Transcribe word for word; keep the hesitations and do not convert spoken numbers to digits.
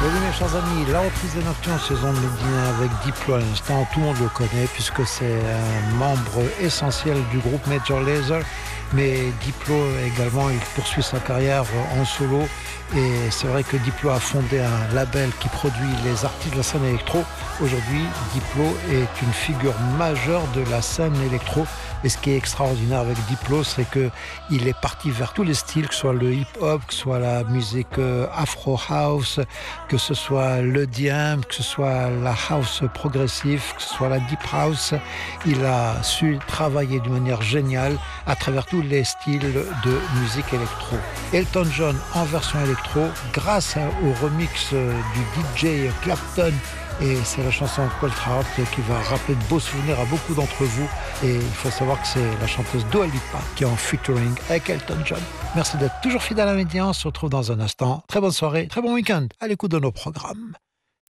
Oui, mes chers amis, la reprise des Nocturnes saison de Médina avec Diplo à l'instant, tout le monde le connaît puisque c'est un membre essentiel du groupe Major Lazer, mais Diplo également, il poursuit sa carrière en solo et c'est vrai que Diplo a fondé un label qui produit les artistes de la scène électro. Aujourd'hui, Diplo est une figure majeure de la scène électro. Et ce qui est extraordinaire avec Diplo, c'est qu'il est parti vers tous les styles, que ce soit le hip-hop, que ce soit la musique afro-house, que ce soit le D M, que ce soit la house progressive, que ce soit la deep house. Il a su travailler d'une manière géniale à travers tous les styles de musique électro. Elton John en version électro, grâce au remix du D J Clapton. Et c'est la chanson Cold Heart qui va rappeler de beaux souvenirs à beaucoup d'entre vous. Et il faut savoir que c'est la chanteuse Dua Lipa qui est en featuring avec Elton John. Merci d'être toujours fidèle à Média. On se retrouve dans un instant. Très bonne soirée, très bon week-end à l'écoute de nos programmes.